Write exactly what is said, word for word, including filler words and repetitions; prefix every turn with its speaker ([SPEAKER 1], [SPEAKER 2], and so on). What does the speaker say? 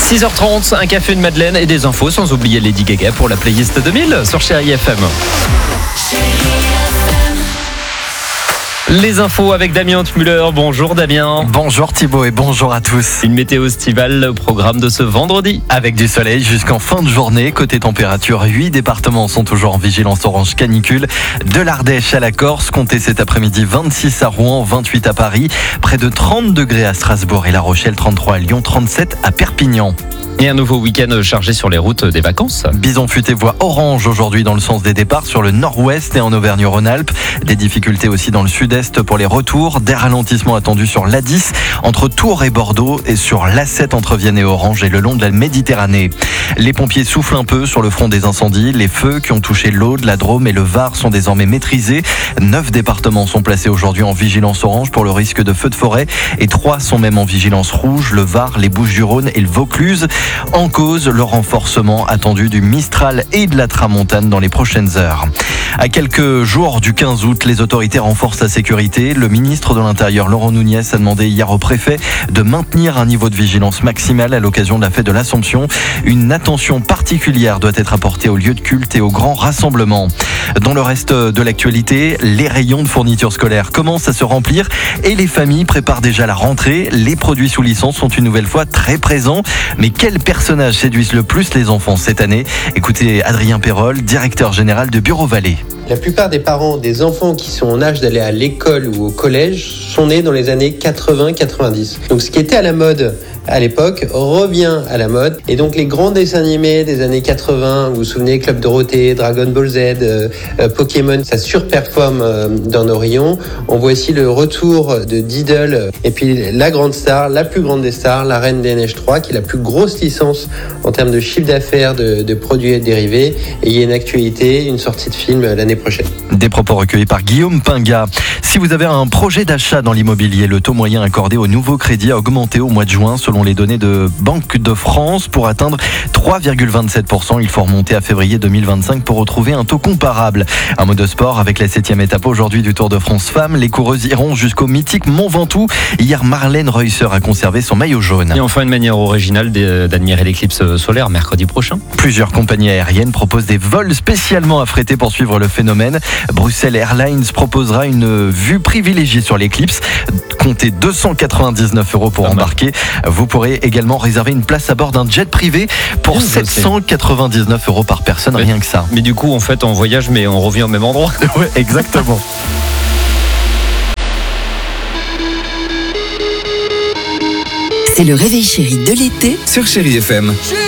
[SPEAKER 1] six heures trente, un café, une madeleine et des infos, sans oublier Lady Gaga pour la playlist deux mille sur Chérie F M. Les infos avec Damien Muller. Bonjour Damien.
[SPEAKER 2] Bonjour Thibaut et bonjour à tous.
[SPEAKER 1] Une météo estivale, le programme de ce vendredi.
[SPEAKER 2] Avec du soleil jusqu'en fin de journée. Côté température, huit départements sont toujours en vigilance orange canicule. De l'Ardèche à la Corse, comptez cet après-midi vingt-six à Rouen, vingt-huit à Paris, près de trente degrés à Strasbourg et La Rochelle, trente-trois à Lyon, trente-sept à Perpignan.
[SPEAKER 1] Et un nouveau week-end chargé sur les routes des vacances.
[SPEAKER 2] Bison futé voie orange aujourd'hui dans le sens des départs sur le nord-ouest et en Auvergne-Rhône-Alpes. Des difficultés aussi dans le sud-est pour les retours. Des ralentissements attendus sur l'A dix entre Tours et Bordeaux et sur l'A sept entre Vienne et Orange et le long de la Méditerranée. Les pompiers soufflent un peu sur le front des incendies. Les feux qui ont touché l'Aude, la Drôme et le Var sont désormais maîtrisés. Neuf départements sont placés aujourd'hui en vigilance orange pour le risque de feux de forêt et trois sont même en vigilance rouge, le Var, les Bouches-du-Rhône et le Vaucluse. En cause, le renforcement attendu du Mistral et de la Tramontane dans les prochaines heures. À quelques jours du quinze août, les autorités renforcent la sécurité. Le ministre de l'Intérieur, Laurent Nunez, a demandé hier au préfet de maintenir un niveau de vigilance maximale à l'occasion de la fête de l'Assomption. Une attention particulière doit être apportée aux lieux de culte et aux grands rassemblements. Dans le reste de l'actualité, les rayons de fournitures scolaires commencent à se remplir et les familles préparent déjà la rentrée. Les produits sous licence sont une nouvelle fois très présents. Mais quels personnages séduisent le plus les enfants cette année? Écoutez Adrien Perrol, directeur général de Bureau Vallée.
[SPEAKER 3] La plupart des parents des enfants qui sont en âge d'aller à l'école ou au collège sont nés dans les années quatre-vingts quatre-vingt-dix. Donc ce qui était à la mode à l'époque revient à la mode. Et donc les grands dessins animés des années quatre-vingts, vous vous souvenez, Club Dorothée, Dragon Ball Z, euh, euh, Pokémon, ça surperforme euh, dans nos rayons. On voit aussi le retour de Diddle et puis la grande star, la plus grande des stars, la Reine des Neiges trois, qui est la plus grosse licence en termes de chiffre d'affaires de, de produits dérivés. Et il y a une actualité, une sortie de film l'année prochaine.
[SPEAKER 2] Des propos recueillis par Guillaume Pinga. Si vous avez un projet d'achat dans l'immobilier, le taux moyen accordé au nouveau crédit a augmenté au mois de juin selon les données de Banque de France pour atteindre trois virgule vingt-sept pour cent. Il faut remonter à février deux mille vingt-cinq pour retrouver un taux comparable. Un mot de sport avec la septième étape aujourd'hui du Tour de France Femmes. Les coureuses iront jusqu'au mythique Mont Ventoux. Hier, Marlène Reusser a conservé son maillot jaune.
[SPEAKER 1] Et enfin, une manière originale d'admirer l'éclipse solaire mercredi prochain.
[SPEAKER 2] Plusieurs compagnies aériennes proposent des vols spécialement affrétés pour suivre le phénomène. Bruxelles Airlines proposera une vue privilégiée sur l'éclipse. Comptez deux cent quatre-vingt-dix-neuf euros pour embarquer. Vous pourrez également réserver une place à bord d'un jet privé pour sept cent quatre-vingt-dix-neuf euros par personne,
[SPEAKER 1] mais,
[SPEAKER 2] rien que ça.
[SPEAKER 1] Mais du coup, en fait, on voyage, mais on revient au même endroit.
[SPEAKER 2] Ouais, exactement.
[SPEAKER 4] C'est le réveil chéri de l'été
[SPEAKER 5] sur Chérie F M.